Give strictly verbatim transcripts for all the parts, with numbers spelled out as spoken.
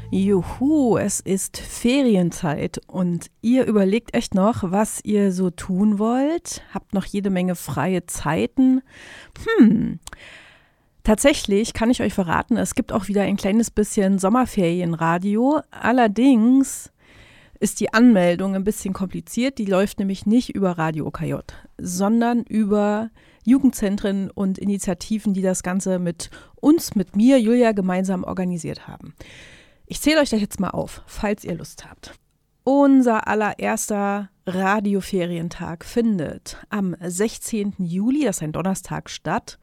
Juhu, es ist Ferienzeit und ihr überlegt echt noch, was ihr so tun wollt. Habt noch jede Menge freie Zeiten. Hm, tatsächlich kann ich euch verraten, es gibt auch wieder ein kleines bisschen Sommerferienradio. Allerdings ist die Anmeldung ein bisschen kompliziert. Die läuft nämlich nicht über Radio O K J, sondern über Jugendzentren und Initiativen, die das Ganze mit uns, mit mir, Julia, gemeinsam organisiert haben. Ich zähle euch das jetzt mal auf, falls ihr Lust habt. Unser allererster Radioferientag findet am sechzehnten Juli, das ist ein Donnerstag, statt.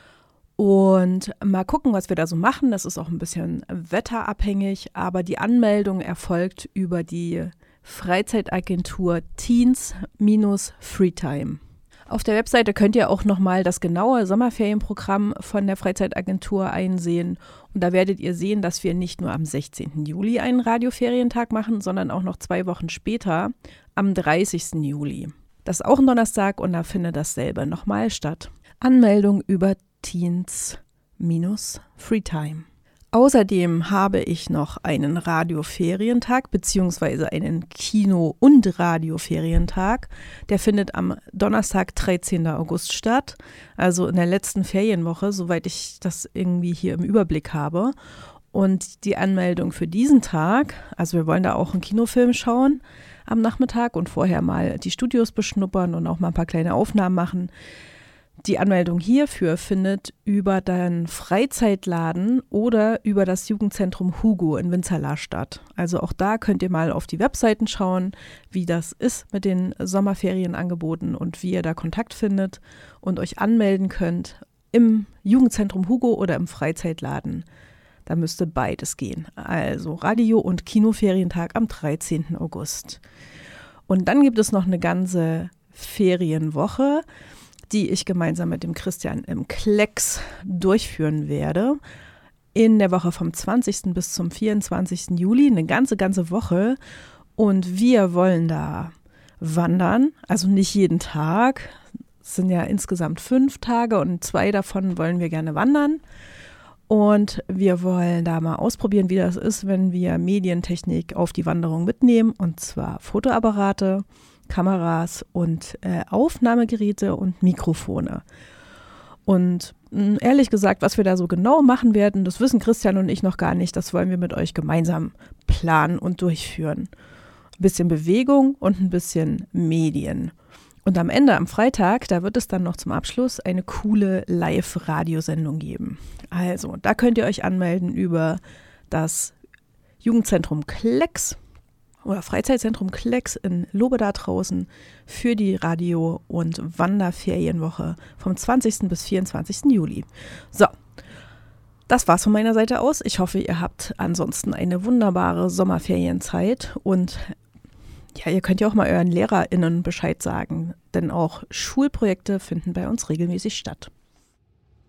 Und mal gucken, was wir da so machen. Das ist auch ein bisschen wetterabhängig, aber die Anmeldung erfolgt über die Freizeitagentur Teens-Freetime. Auf der Webseite könnt ihr auch nochmal das genaue Sommerferienprogramm von der Freizeitagentur einsehen. Und da werdet ihr sehen, dass wir nicht nur am sechzehnten Juli einen Radioferientag machen, sondern auch noch zwei Wochen später, am dreißigsten Juli. Das ist auch ein Donnerstag und da findet dasselbe nochmal statt. Anmeldung über Teens-Freetime. Außerdem habe ich noch einen Radioferientag bzw. einen Kino- und Radioferientag. Der findet am Donnerstag, dreizehnten August statt, also in der letzten Ferienwoche, soweit ich das irgendwie hier im Überblick habe. Und die Anmeldung für diesen Tag, also wir wollen da auch einen Kinofilm schauen am Nachmittag und vorher mal die Studios beschnuppern und auch mal ein paar kleine Aufnahmen machen. Die Anmeldung hierfür findet über den Freizeitladen oder über das Jugendzentrum Hugo in Winzerla statt. Also auch da könnt ihr mal auf die Webseiten schauen, wie das ist mit den Sommerferienangeboten und wie ihr da Kontakt findet und euch anmelden könnt im Jugendzentrum Hugo oder im Freizeitladen. Da müsste beides gehen. Also Radio- und Kinoferientag am dreizehnten August. Und dann gibt es noch eine ganze Ferienwoche, die ich gemeinsam mit dem Christian im Klecks durchführen werde. In der Woche vom zwanzigsten bis zum vierundzwanzigsten Juli, eine ganze, ganze Woche. Und wir wollen da wandern, also nicht jeden Tag. Es sind ja insgesamt fünf Tage und zwei davon wollen wir gerne wandern. Und wir wollen da mal ausprobieren, wie das ist, wenn wir Medientechnik auf die Wanderung mitnehmen, und zwar Fotoapparate, Kameras und äh, Aufnahmegeräte und Mikrofone. Und mh, ehrlich gesagt, was wir da so genau machen werden, das wissen Christian und ich noch gar nicht. Das wollen wir mit euch gemeinsam planen und durchführen. Ein bisschen Bewegung und ein bisschen Medien. Und am Ende, am Freitag, da wird es dann noch zum Abschluss eine coole Live-Radiosendung geben. Also, da könnt ihr euch anmelden über das Jugendzentrum Klecks oder Freizeitzentrum Klecks in Lobeda draußen für die Radio- und Wanderferienwoche vom zwanzigsten bis vierundzwanzigsten Juli. So, das war's von meiner Seite aus. Ich hoffe, ihr habt ansonsten eine wunderbare Sommerferienzeit und ja, ihr könnt ja auch mal euren LehrerInnen Bescheid sagen, denn auch Schulprojekte finden bei uns regelmäßig statt.